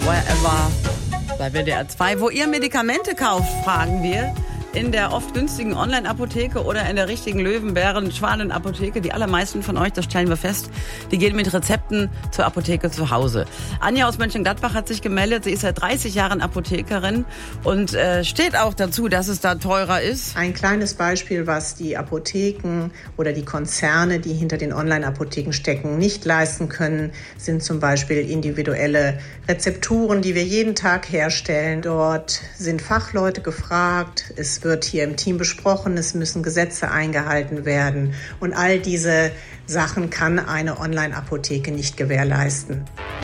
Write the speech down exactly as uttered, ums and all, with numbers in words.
Wherever bei W D R zwei. Wo ihr Medikamente kauft, fragen wir. In der oft günstigen Online-Apotheke oder in der richtigen Löwen-Bären-Schwanen-Apotheke. Die allermeisten von euch, das stellen wir fest, die gehen mit Rezepten zur Apotheke zu Hause. Anja aus Mönchengladbach hat sich gemeldet. Sie ist seit dreißig Jahren Apothekerin und äh, steht auch dazu, dass es da teurer ist. Ein kleines Beispiel, was die Apotheken oder die Konzerne, die hinter den Online-Apotheken stecken, nicht leisten können, sind zum Beispiel individuelle Rezepturen, die wir jeden Tag herstellen. Dort sind Fachleute gefragt. Es wird hier im Team besprochen, es müssen Gesetze eingehalten werden und all diese Sachen kann eine Online-Apotheke nicht gewährleisten.